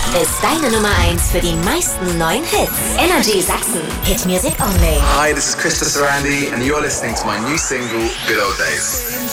ist deine Nummer 1 für die meisten neuen Hits. Energy Sachsen. Hit Music Only. Hi, this is Krista Sarandi and you're listening to my new single, Good Old Days.